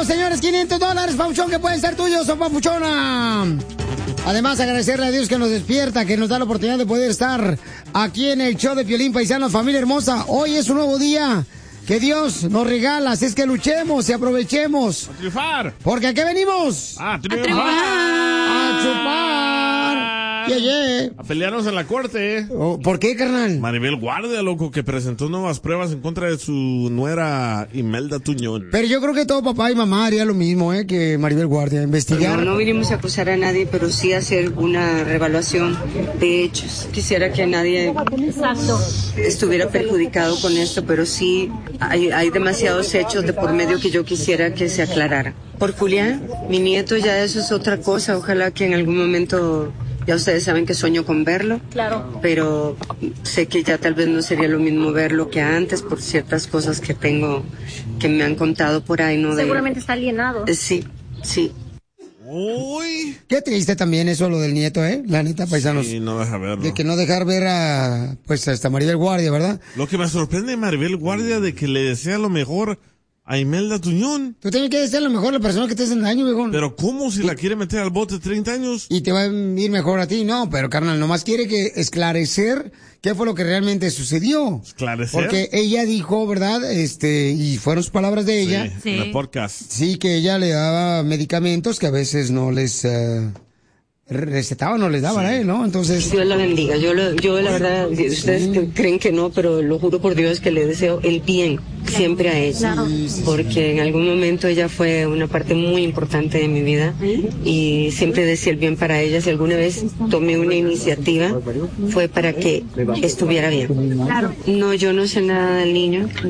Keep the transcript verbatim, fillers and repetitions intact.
señores, quinientos dólares, papuchón, que pueden ser tuyos o papuchona. Además, agradecerle a Dios que nos despierta, que nos da la oportunidad de poder estar aquí en el show de Piolín, Paisanos, familia hermosa. Hoy es un nuevo día que Dios nos regala, así es que luchemos y aprovechemos. ¡A triunfar! Porque ¿a qué venimos? ¡A triunfar! ¡A chupar! Yeah, yeah. A pelearnos en la corte. Oh, ¿por qué, carnal? Maribel Guardia, loco, que presentó nuevas pruebas en contra de su nuera Imelda Tuñón. Pero yo creo que todo papá y mamá haría lo mismo, ¿eh? Que Maribel Guardia, investigar. No, no vinimos a acusar a nadie, pero sí hacer una revaluación de hechos. Quisiera que nadie Exacto. estuviera perjudicado con esto, pero sí hay, hay demasiados hechos de por medio que yo quisiera que se aclarara. Por Julián, mi nieto, ya eso es otra cosa. Ojalá que en algún momento... Ya ustedes saben que sueño con verlo, claro. Pero sé que ya tal vez no sería lo mismo verlo que antes por ciertas cosas que tengo, que me han contado por ahí, ¿no? Seguramente de... está alienado. Eh, sí, sí. Uy. Qué triste también eso, lo del nieto, ¿eh? La neta, paisanos. Sí, no deja verlo. De que no dejar ver a, pues, hasta Maribel Guardia, ¿verdad? Lo que me sorprende de Maribel Guardia de que le desea lo mejor a Imelda Tuñón. Tú tienes que desear lo mejor a la persona que te hacen daño, viejón. Pero ¿cómo si y, la quiere meter al bote treinta años? Y te va a ir mejor a ti, no, pero carnal, nomás quiere que esclarecer qué fue lo que realmente sucedió. ¿Esclarecer? Porque ella dijo, ¿verdad? Este, y fueron sus palabras de ella. Sí, sí. En el podcast. Sí, que ella le daba medicamentos que a veces no les... Uh, recetaban o les daban sí. a él, ¿no? Entonces... Dios la bendiga. Yo, lo, yo la verdad, ustedes sí. creen que no, pero lo juro por Dios que le deseo el bien siempre a ella. Sí, sí, porque en algún momento ella fue una parte muy importante de mi vida y siempre decía el bien para ella. Si alguna vez tomé una iniciativa fue para que estuviera bien. No, yo no sé nada del niño.